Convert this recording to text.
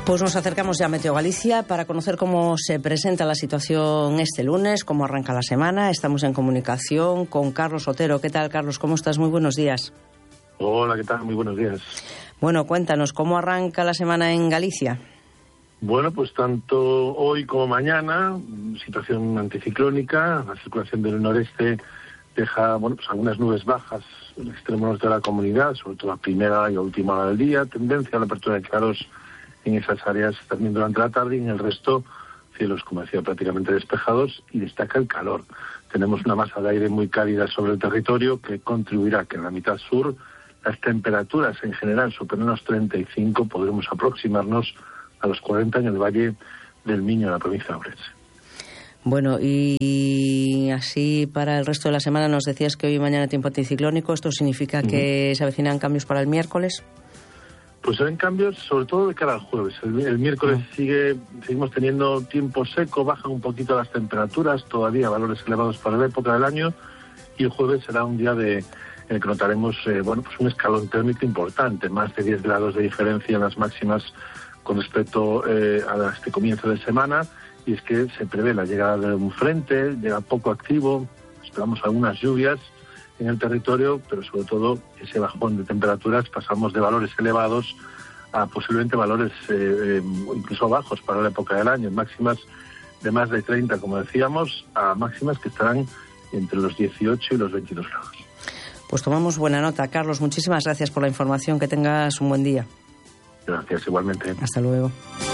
Pues nos acercamos ya a Meteo Galicia para conocer cómo se presenta la situación este lunes, cómo arranca la semana. Estamos en comunicación con Carlos Otero. ¿Qué tal, Carlos? ¿Cómo estás? Muy buenos días. Hola, ¿qué tal? Muy buenos días. Bueno, cuéntanos, ¿cómo arranca la semana en Galicia? Bueno, pues tanto hoy como mañana, situación anticiclónica. La circulación del noreste deja pues algunas nubes bajas en el extremo norte de la comunidad, sobre todo a primera y a última hora del día. Tendencia a la apertura de claros en esas áreas también durante la tarde, y en el resto cielos, como decía, prácticamente despejados, y destaca el calor. Tenemos una masa de aire muy cálida sobre el territorio que contribuirá a que en la mitad sur las temperaturas en general superen los 35, podremos aproximarnos a los 40 en el Valle del Miño, en la provincia de Ourense. Bueno, y así para el resto de la semana nos decías que hoy y mañana tiempo anticiclónico. ¿Esto significa que se avecinan cambios para el miércoles? Pues se ven cambios, sobre todo de cara al jueves. El miércoles seguimos teniendo tiempo seco, bajan un poquito las temperaturas, todavía valores elevados para la época del año, y el jueves será un día en el que notaremos pues un escalón térmico importante, más de 10 grados de diferencia en las máximas con respecto a este comienzo de semana, y es que se prevé la llegada de un frente, llega poco activo, esperamos algunas lluvias en el territorio, pero sobre todo ese bajón de temperaturas. Pasamos de valores elevados a posiblemente valores incluso bajos para la época del año, máximas de más de 30, como decíamos, a máximas que estarán entre los 18 y los 22 grados. Pues tomamos buena nota. Carlos, muchísimas gracias por la información. Que tengas un buen día. Gracias, igualmente. Hasta luego.